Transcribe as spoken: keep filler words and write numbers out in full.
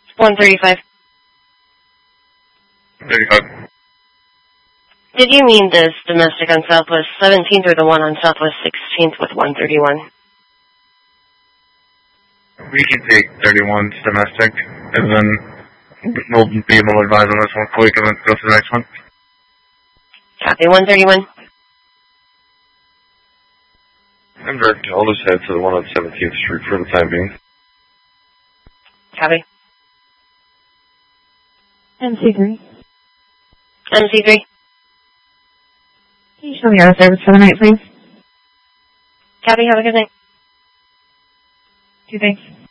one thirty-five. thirty-five. Did you mean this domestic on Southwest seventeenth or the one on Southwest sixteenth with one thirty-one? We can take thirty-one domestic, and then we'll be able to advise on this one quick and then go to the next one. Copy, one thirty-one. Denver, I'll just head to the one on seventeenth Street for the time being. Copy. M C three. M C three. Can you show me our service for the night, please? Copy, have a good night. Two thanks.